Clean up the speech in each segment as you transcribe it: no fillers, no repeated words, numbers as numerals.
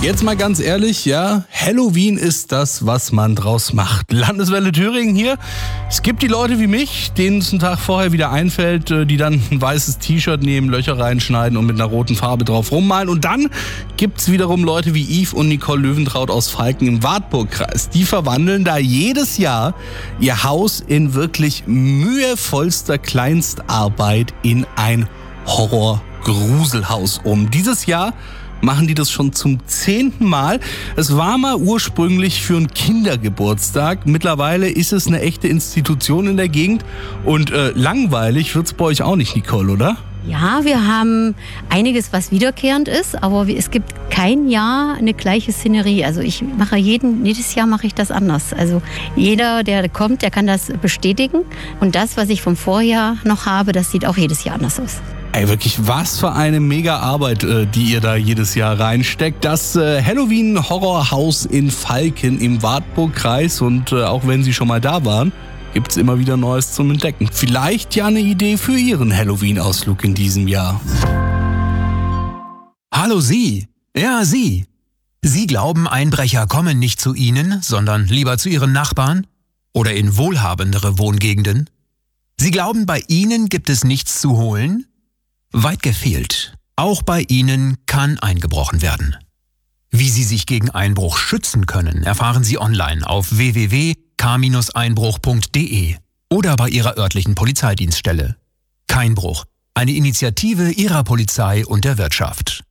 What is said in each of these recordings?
Jetzt mal ganz ehrlich, ja, Halloween ist das, was man draus macht. Landeswelle Thüringen hier. Es gibt die Leute wie mich, denen es einen Tag vorher wieder einfällt, die dann ein weißes T-Shirt nehmen, Löcher reinschneiden und mit einer roten Farbe drauf rummalen. Und dann gibt's wiederum Leute wie Yves und Nicole Löwentraut aus Falken im Wartburgkreis. Die verwandeln da jedes Jahr ihr Haus in wirklich mühevollster Kleinstarbeit in ein Horror-Gruselhaus um. Dieses Jahr machen die das schon zum 10. Mal. Es war mal ursprünglich für einen Kindergeburtstag. Mittlerweile ist es eine echte Institution in der Gegend. Und langweilig wird's bei euch auch nicht, Nicole, oder? Ja, wir haben einiges, was wiederkehrend ist, aber es gibt kein Jahr eine gleiche Szenerie. Also ich mache jedes Jahr mache ich das anders. Also jeder, der kommt, der kann das bestätigen. Und das, was ich vom Vorjahr noch habe, das sieht auch jedes Jahr anders aus. Ey, wirklich, was für eine mega Arbeit, die ihr da jedes Jahr reinsteckt. Das Halloween-Horrorhaus in Falken im Wartburgkreis. Und auch wenn Sie schon mal da waren, gibt's immer wieder Neues zum Entdecken. Vielleicht ja eine Idee für Ihren Halloween-Ausflug in diesem Jahr. Hallo Sie. Ja, Sie. Sie glauben, Einbrecher kommen nicht zu Ihnen, sondern lieber zu Ihren Nachbarn? Oder in wohlhabendere Wohngegenden? Sie glauben, bei Ihnen gibt es nichts zu holen? Weit gefehlt. Auch bei Ihnen kann eingebrochen werden. Wie Sie sich gegen Einbruch schützen können, erfahren Sie online auf www.k-einbruch.de oder bei Ihrer örtlichen Polizeidienststelle. Keinbruch, eine Initiative Ihrer Polizei und der Wirtschaft.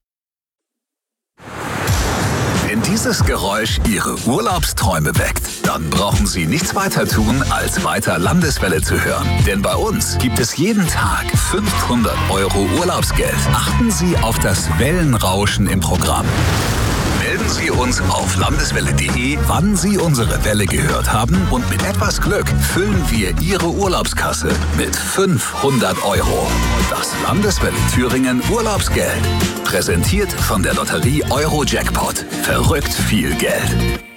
Wenn dieses Geräusch Ihre Urlaubsträume weckt, dann brauchen Sie nichts weiter tun, als weiter Landeswelle zu hören. Denn bei uns gibt es jeden Tag 500 € Urlaubsgeld. Achten Sie auf das Wellenrauschen im Programm. Melden Sie uns auf landeswelle.de, wann Sie unsere Welle gehört haben, und mit etwas Glück füllen wir Ihre Urlaubskasse mit 500 €. Das Landeswelle Thüringen Urlaubsgeld. Präsentiert von der Lotterie Euro Jackpot. Verrückt viel Geld.